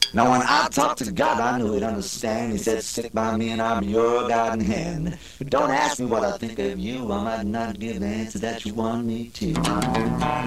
Now when I talk to God, I know He'd understand. He said, stick by me and I'll be your guiding hand. But don't ask me what I think of you. I might not give the answer that you want me to.